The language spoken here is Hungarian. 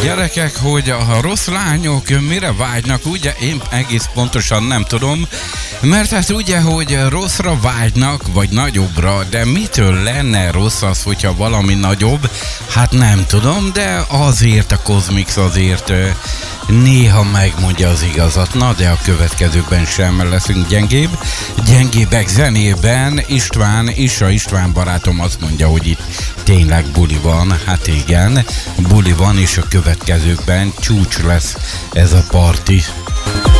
Gyerekek, hogy a rossz lányok mire vágynak, ugye én egész pontosan nem tudom, mert hát ugye, hogy rosszra vágynak, vagy nagyobbra, de mitől lenne rossz az, hogyha valami nagyobb? Hát nem tudom, de azért a Cosmix azért néha megmondja az igazat. Na, de a következőkben sem leszünk gyengébb. Gyengébbek zenében István barátom azt mondja, hogy itt tényleg buli van. Hát igen, buli van, és a következőkben csúcs lesz ez a parti.